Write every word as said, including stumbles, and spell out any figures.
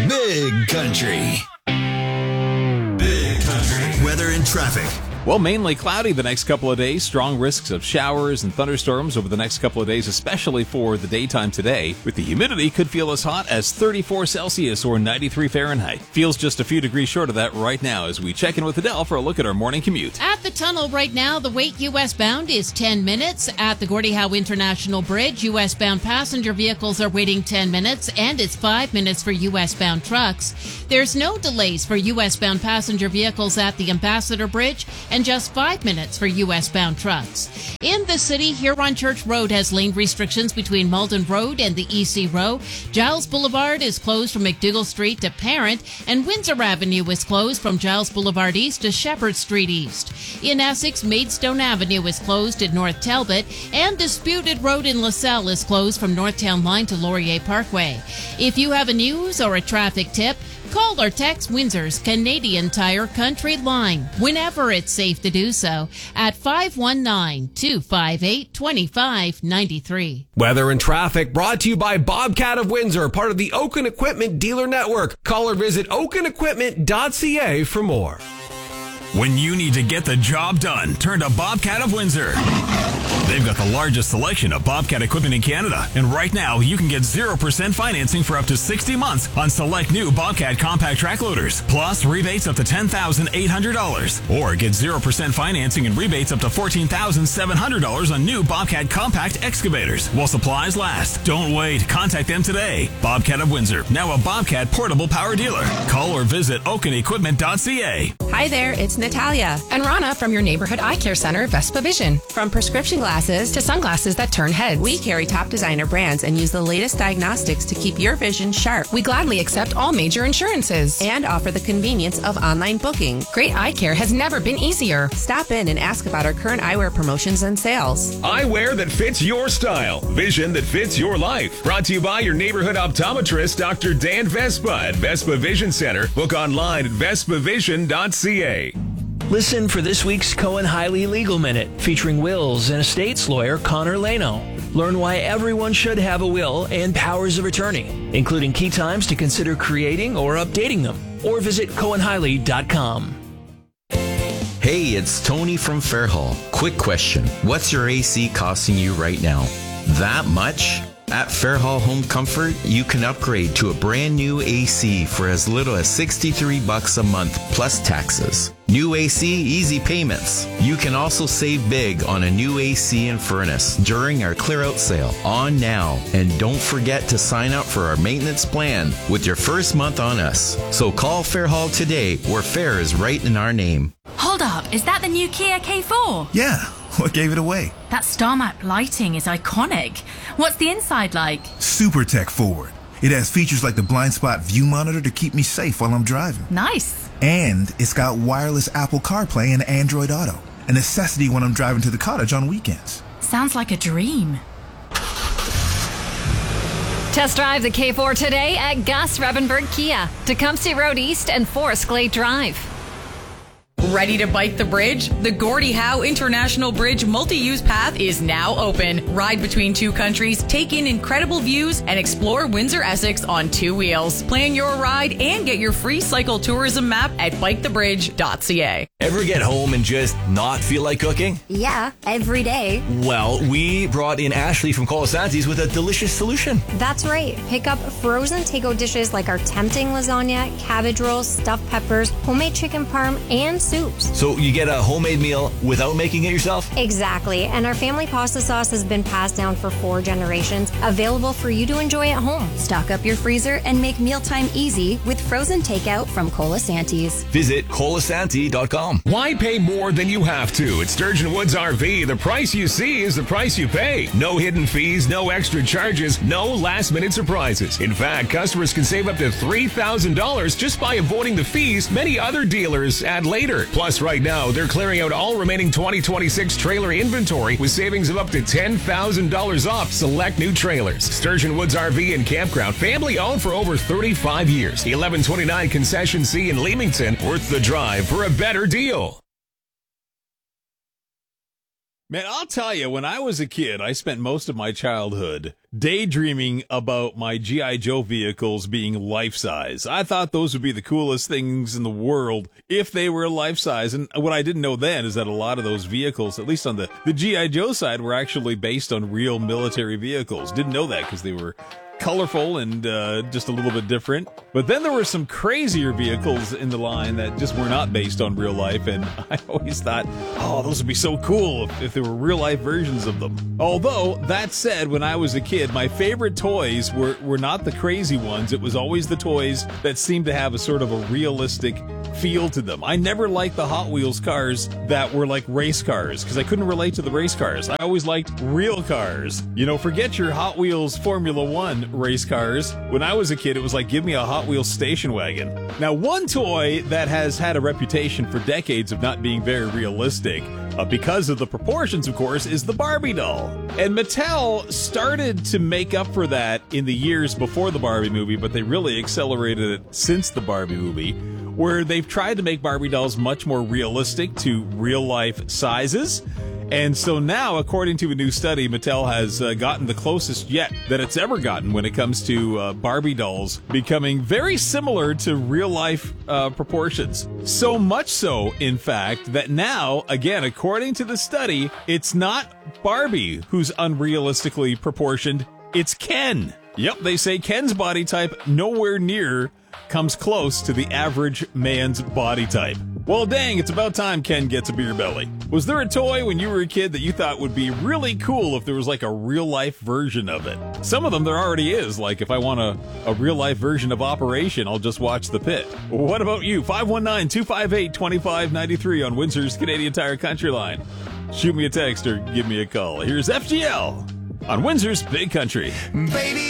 Big Country. Big Country. Weather and traffic. Well, mainly cloudy the next couple of days. Strong risks of showers and thunderstorms over the next couple of days, especially for the daytime today. With the humidity, could feel as hot as thirty-four Celsius or ninety-three Fahrenheit. Feels just a few degrees short of that right now as we check in with Adele for a look at our morning commute. At the tunnel right now, the wait U S bound is ten minutes. At the Gordie Howe International Bridge, U S bound passenger vehicles are waiting ten minutes, and it's five minutes for U S bound trucks. There's no delays for U S bound passenger vehicles at the Ambassador Bridge, and just five minutes for U S bound trucks. In the city, Huron Church Road has lane restrictions between Malden Road and the E C Row. Giles Boulevard is closed from McDougall Street to Parent, and Windsor Avenue is closed from Giles Boulevard East to Shepherd Street East. In Essex, Maidstone Avenue is closed at North Talbot, and Disputed Road in LaSalle is closed from Northtown Line to Laurier Parkway. If you have a news or a traffic tip, call or text Windsor's Canadian Tire Country Line, whenever it's safe to do so, at five one nine, two five eight, two five nine three. Weather and traffic brought to you by Bobcat of Windsor, part of the Oaken Equipment Dealer Network. Call or visit oaken equipment dot c a for more. When you need to get the job done, turn to Bobcat of Windsor. They've got the largest selection of Bobcat equipment in Canada. And right now, you can get zero percent financing for up to sixty months on select new Bobcat compact track loaders. Plus, rebates up to ten thousand eight hundred dollars. Or get zero percent financing and rebates up to fourteen thousand seven hundred dollars on new Bobcat compact excavators while supplies last. Don't wait. Contact them today. Bobcat of Windsor, now a Bobcat portable power dealer. Call or visit oaken equipment dot c a. Hi there, it's Natalia and Rana from your neighborhood eye care center, Vespa Vision. From prescription glasses to sunglasses that turn heads, we carry top designer brands and use the latest diagnostics to keep your vision sharp. We gladly accept all major insurances and offer the convenience of online booking. Great eye care has never been easier. Stop in and ask about our current eyewear promotions and sales. Eyewear that fits your style, vision that fits your life. Brought to you by your neighborhood optometrist, Doctor Dan Vespa at Vespa Vision Center. Book online at vespa vision dot c a. Listen for this week's Cohen Hiley Legal Minute, featuring wills and estates lawyer Connor Leno. Learn why everyone should have a will and powers of attorney, including key times to consider creating or updating them. Or visit cohen hiley dot com. Hey, it's Tony from Fairhall. Quick question. What's your A C costing you right now? That much? At Fairhall Home Comfort, you can upgrade to a brand new A C for as little as sixty-three bucks a month plus taxes. New A C, easy payments. You can also save big on a new A C and furnace during our clear out sale on now. And don't forget to sign up for our maintenance plan with your first month on us. So call Fairhall today, where fair is right in our name. Hold up, is that the new Kia K four? Yeah, what gave it away? That star map lighting is iconic. What's the inside like? Super tech forward. It has features like the blind spot view monitor to keep me safe while I'm driving. Nice. And it's got wireless Apple CarPlay and Android Auto, a necessity when I'm driving to the cottage on weekends. Sounds like a dream. Test drive the K four today at Gus Revenberg Kia, Tecumseh Road East and Forest Glade Drive. Ready to bike the bridge? The Gordie Howe International Bridge multi-use path is now open. Ride between two countries, take in incredible views, and explore Windsor-Essex on two wheels. Plan your ride and get your free cycle tourism map at bike the bridge dot c a. Ever get home and just not feel like cooking? Yeah, every day. Well, we brought in Ashley from Colasanti's with a delicious solution. That's right. Pick up frozen takeout dishes like our tempting lasagna, cabbage rolls, stuffed peppers, homemade chicken parm, and soups. So you get a homemade meal without making it yourself? Exactly. And our family pasta sauce has been passed down for four generations, available for you to enjoy at home. Stock up your freezer and make mealtime easy with frozen takeout from Colasanti's. Visit colasanti dot com. Why pay more than you have to? At Sturgeon Woods R V, the price you see is the price you pay. No hidden fees, no extra charges, no last-minute surprises. In fact, customers can save up to three thousand dollars just by avoiding the fees many other dealers add later. Plus, right now, they're clearing out all remaining twenty twenty-six trailer inventory with savings of up to ten thousand dollars off select new trailers. Sturgeon Woods R V and Campground, family owned for over thirty-five years. eleven twenty-nine Concession C in Leamington, worth the drive for a better deal. Man, I'll tell you, when I was a kid, I spent most of my childhood daydreaming about my G I. Joe vehicles being life-size. I thought those would be the coolest things in the world if they were life-size. And what I didn't know then is that a lot of those vehicles, at least on the, the G I. Joe side, were actually based on real military vehicles. Didn't know that because they were colorful and uh, just a little bit different. But then there were some crazier vehicles in the line that just were not based on real life, and I always thought, oh, those would be so cool if, if there were real life versions of them. Although, that said, when I was a kid, my favorite toys were, were not the crazy ones. It was always the toys that seemed to have a sort of a realistic feel to them. I never liked the Hot Wheels cars that were like race cars because I couldn't relate to the race cars. I always liked real cars. You know, forget your Hot Wheels Formula One race cars. When I was a kid, it was like, give me a Hot Wheels station wagon. Now, one toy that has had a reputation for decades of not being very realistic, uh, because of the proportions, of course, is the Barbie doll. And Mattel started to make up for that in the years before the Barbie movie, but they really accelerated it since the Barbie movie, where they've tried to make Barbie dolls much more realistic to real-life sizes. And so now, according to a new study, Mattel has uh, gotten the closest yet that it's ever gotten when it comes to uh, Barbie dolls becoming very similar to real-life uh, proportions. So much so, in fact, that now, again, according to the study, it's not Barbie who's unrealistically proportioned, it's Ken. Yep, they say Ken's body type nowhere near comes close to the average man's body type. Well, dang, it's about time Ken gets a beer belly. Was there a toy when you were a kid that you thought would be really cool if there was like a real-life version of it? Some of them there already is, like if I want a, a real-life version of Operation, I'll just watch The Pit. What about you? five one nine, two five eight, two five nine three on Windsor's Canadian Tire Country Line. Shoot me a text or give me a call. Here's F G L on Windsor's Big Country. Baby.